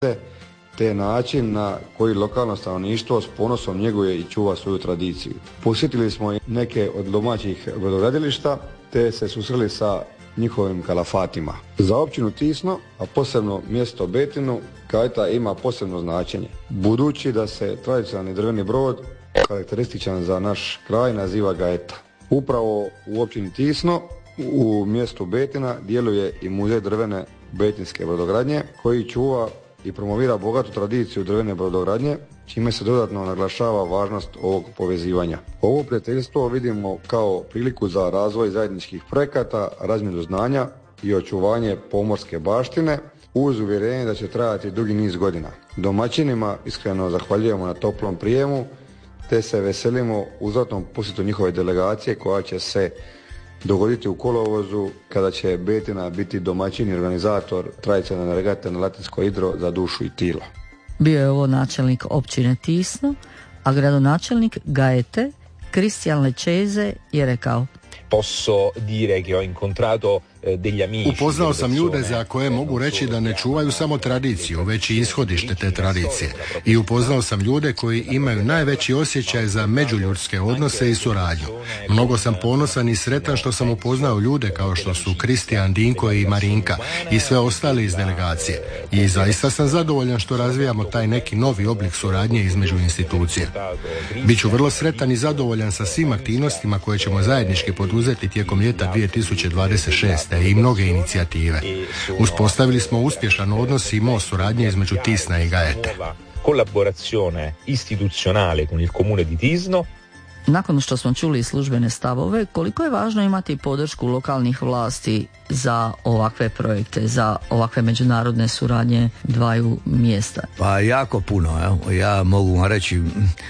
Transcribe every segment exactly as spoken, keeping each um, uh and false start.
te način na koji lokalno stanovništvo s ponosom njeguje i čuva svoju tradiciju. Posjetili smo i neke od domaćih brodogradilišta te se susreli sa njihovim kalafatima. Za općinu Tisno, a posebno mjesto Betinu, gajeta ima posebno značenje. Budući da se tradicionalni drveni brod, karakterističan za naš kraj, naziva gajeta. Upravo u općini Tisno, u mjestu Betina, djeluje i muzej drvene betinske brodogradnje koji čuva i promovira bogatu tradiciju drvene brodogradnje, čime se dodatno naglašava važnost ovog povezivanja. Ovo prijateljstvo vidimo kao priliku za razvoj zajedničkih projekata, razmjenu znanja i očuvanje pomorske baštine uz uvjerenje da će trajati dugi niz godina. Domaćinima iskreno zahvaljujemo na toplom prijemu te se veselimo uzvratnom posjetu njihove delegacije koja će se dogoditi u kolovozu kada će Betina biti domaćin i organizator tradicionalne regate na Latinsko Idro za dušu i tilo. Bio je ovo načelnik općine Tisno, a gradonačelnik Gaete, Cristian Lecese, je rekao: Posso dire che ho incontrato degli amici. Upoznao sam ljude za koje mogu reći da ne čuvaju samo tradiciju, već i ishodište te tradicije. I upoznao sam ljude koji imaju najveći osjećaj za međuljudske odnose i suradnju. Mnogo sam ponosan i sretan što sam upoznao ljude kao što su Kristijan, Dinko i Marinka i sve ostali iz delegacije. I zaista sam zadovoljan što razvijamo taj neki novi oblik suradnje između institucija. Biću vrlo sretan i zadovoljan sa svim aktivnostima koje ćemo zajednički poduzeti tijekom ljeta dvije tisuće dvadeset šeste. i mnoge inicijative. Uspostavili smo uspješan odnos i most suradnje između Tisna i Gaete. Collaborazione istituzionale con il comune di Tisno. Nakon što smo čuli službene stavove, koliko je važno imati podršku lokalnih vlasti za ovakve projekte, za ovakve međunarodne suradnje dvaju mjesta? Pa jako puno, evo. Ja mogu vam reći,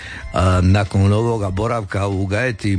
a, nakon ovoga boravka u Gaeti,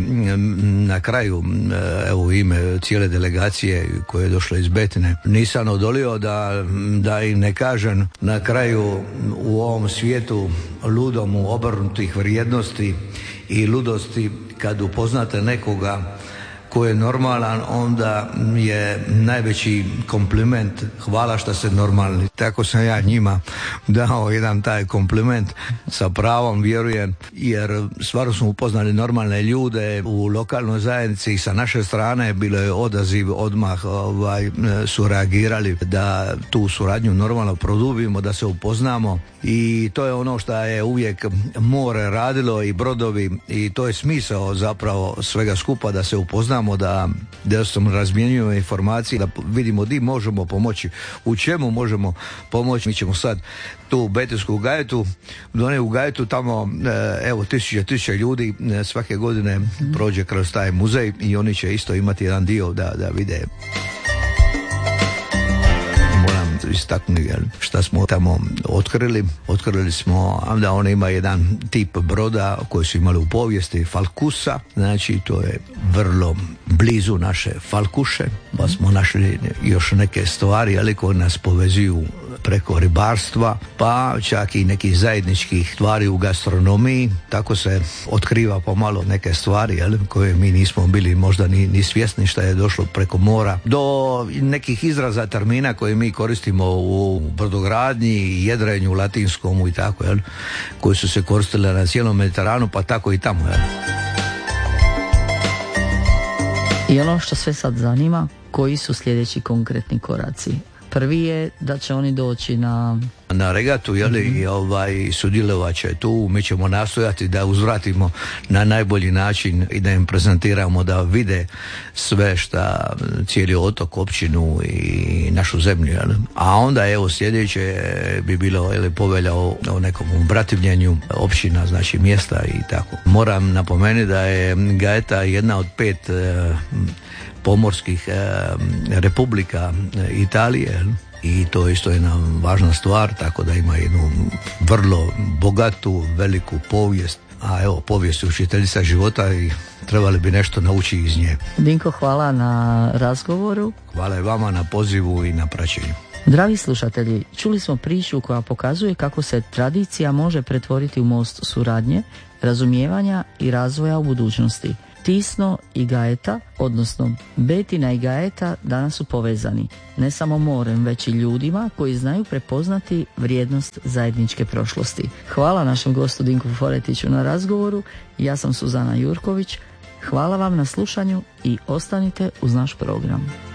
na kraju, evo u ime cijele delegacije koje je došla iz Betine, nisam odolio da, da im ne kažem na kraju u ovom svijetu ludom obrnutih vrijednosti i ludosti, kad upoznate nekoga ko je normalan, onda je najveći kompliment hvala što ste normalni. Tako sam ja njima dao jedan taj kompliment, sa pravom vjerujem, jer stvarno smo upoznali normalne ljude u lokalnoj zajednici i sa naše strane bilo je odaziv odmah, ovaj, su reagirali da tu suradnju normalno produbimo, da se upoznamo, i to je ono što je uvijek more radilo i brodovi, i to je smisao zapravo svega skupa, da se upoznamo, da da se razmjenjujemo informacije, da vidimo di možemo pomoći, u čemu možemo pomoći. Mi ćemo sad tu u Betinsku Gajetu, done u Gajetu, tamo evo tisuće tisuće ljudi svake godine prođe kroz taj muzej i oni će isto imati jedan dio da, da vide. Istaknuti šta smo tamo otkrili. Otkrili smo da on ima jedan tip broda koji su imali u povijesti, Falkusa, znači to je vrlo blizu naše Falkuše, pa smo našli još neke stvari, ali koje nas povezuju preko ribarstva, pa čak i nekih zajedničkih stvari u gastronomiji. Tako se otkriva pomalo neke stvari, jel, koje mi nismo bili možda ni, ni svjesni šta je došlo preko mora, do nekih izraza, termina koje mi koristimo u brodogradnji, jedrenju latinskom i tako, jel, koji su se koristile na cijelom Mediteranu, pa tako i tamo, jel. I ono što sve sad zanima, koji su sljedeći konkretni koraci? Prvi je da će oni doći na na regatu, jeli, mm-hmm. ovaj, sudjelovat će tu. Mi ćemo nastojati da uzvratimo na najbolji način i da im prezentiramo, da vide sve šta, cijeli otok, općinu i našu zemlju, jeli. A onda evo sljedeće bi bilo, jeli, povelja o, o nekom brativljenju općina, znači mjesta i tako. Moram napomenuti da je Gaeta jedna od pet eh, pomorskih eh, republika Italije, jeli. I to isto je jedna važna stvar, tako da ima jednu vrlo bogatu, veliku povijest. A evo, povijest je učiteljica života i trebali bi nešto naučiti iz nje. Dinko, hvala na razgovoru. Hvala i vama na pozivu i na praćenju. Dragi slušatelji, čuli smo priču koja pokazuje kako se tradicija može pretvoriti u most suradnje, razumijevanja i razvoja u budućnosti. Tisno i Gajeta, odnosno Betina i Gajeta, danas su povezani ne samo morem, već i ljudima koji znaju prepoznati vrijednost zajedničke prošlosti. Hvala našem gostu Dinku Foretiću na razgovoru. Ja sam Suzana Jurković. Hvala vam na slušanju i ostanite uz naš program.